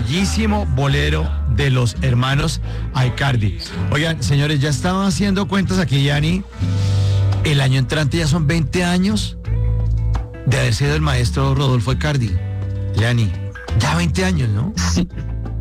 bellísimo bolero de los hermanos Aicardi. Oigan, señores, ya estaban haciendo cuentas aquí, Yanni. El año entrante ya son 20 años de haber sido el maestro Rodolfo Aicardi. Yanni, ya 20 años, ¿no? Sí,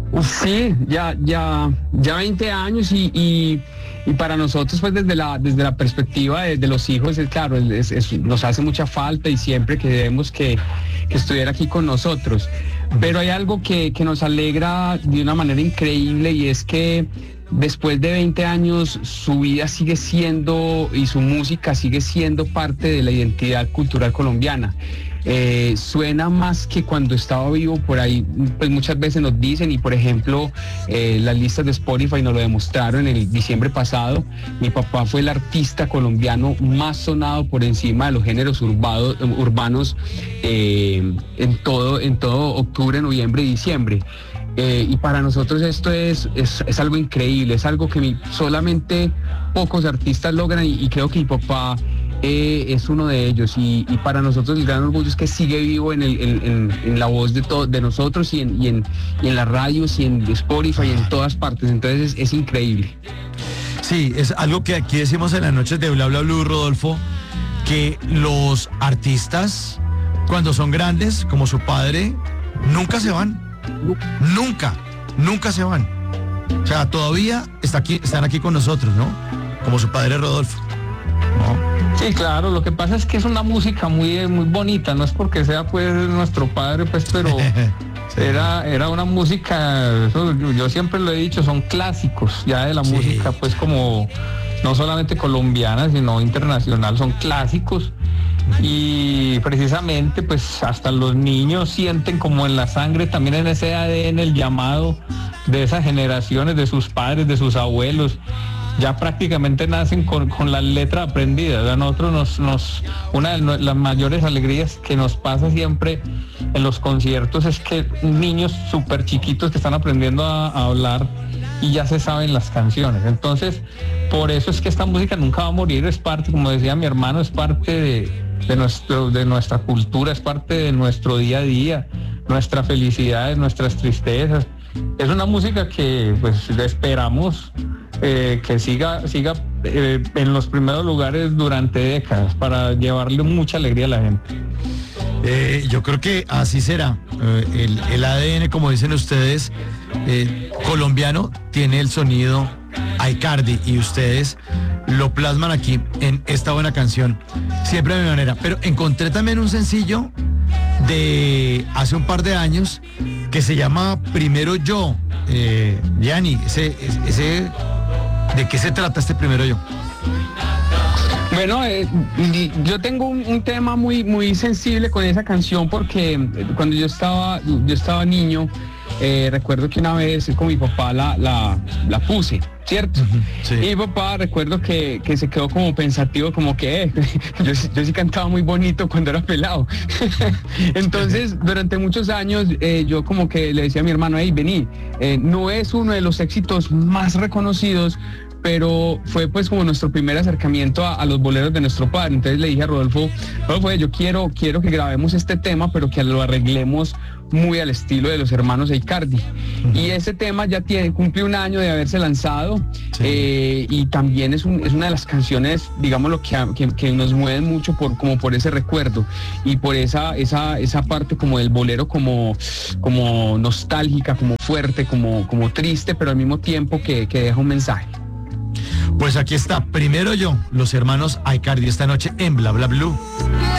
ya 20 años y para nosotros, pues desde la perspectiva de los hijos, es claro, nos hace mucha falta y siempre queremos que estuviera aquí con nosotros. Pero hay algo que nos alegra de una manera increíble, y es que después de 20 años su vida sigue siendo y su música sigue siendo parte de la identidad cultural colombiana. Suena más que cuando estaba vivo. Por ahí pues muchas veces nos dicen, y por ejemplo las listas de Spotify nos lo demostraron en el diciembre pasado, mi papá fue el artista colombiano más sonado por encima de los géneros urbanos en todo octubre, noviembre y diciembre. Y para nosotros esto es algo increíble, es algo que solamente pocos artistas logran, y creo que mi papá es uno de ellos, y para nosotros el gran orgullo es que sigue vivo en la voz de nosotros y en las radios y en Spotify y en todas partes. Entonces es increíble. Sí, es algo que aquí decimos en las noches de Bla Bla Blue, Rodolfo, que los artistas, cuando son grandes, como su padre, nunca se van. Nunca se van. O sea, todavía están aquí con nosotros, ¿no? Como su padre Rodolfo, ¿no? Sí, claro, lo que pasa es que es una música muy bonita, no es porque sea pues nuestro padre, pues, pero sí. Era una música, eso yo siempre lo he dicho, son clásicos ya de la música, pues, como no solamente colombiana, sino internacional, son clásicos. Y precisamente pues hasta los niños sienten como en la sangre, también en ese ADN, el llamado de esas generaciones, de sus padres, de sus abuelos. Ya prácticamente nacen con la letra aprendida. A nosotros una de las mayores alegrías que nos pasa siempre en los conciertos es que niños súper chiquitos que están aprendiendo a hablar y ya se saben las canciones. Entonces, por eso es que esta música nunca va a morir, es parte, como decía mi hermano, es parte de nuestra cultura, es parte de nuestro día a día, nuestras felicidades, nuestras tristezas. Es una música que pues esperamos que siga en los primeros lugares durante décadas, para llevarle mucha alegría a la gente. Yo creo que así será. El ADN, como dicen ustedes, colombiano, tiene el sonido Aicardi, y ustedes lo plasman aquí en esta buena canción, siempre de mi manera. Pero encontré también un sencillo de hace un par de años que se llama Primero Yo. Yanni, ese ¿de qué se trata este Primero Yo? Bueno, yo tengo un tema muy sensible con esa canción, porque cuando yo estaba niño, recuerdo que una vez con mi papá la puse, ¿cierto? Sí. Y mi papá, recuerdo que se quedó como pensativo, como que yo sí cantaba muy bonito cuando era pelado. Entonces, durante muchos años, yo como que le decía a mi hermano, hey, vení, no es uno de los éxitos más reconocidos, pero fue pues como nuestro primer acercamiento a los boleros de nuestro padre. Entonces le dije a Rodolfo, yo quiero que grabemos este tema, pero que lo arreglemos muy al estilo de los hermanos Aicardi. Y ese tema ya cumple un año de haberse lanzado. Sí. Y también es una de las canciones, digamos, lo que nos mueven mucho por ese recuerdo y por esa parte como del bolero, como nostálgica, como fuerte, como triste, pero al mismo tiempo que deja un mensaje. Pues aquí está, Primero Yo, los hermanos Aicardi, esta noche en Bla Bla Blue.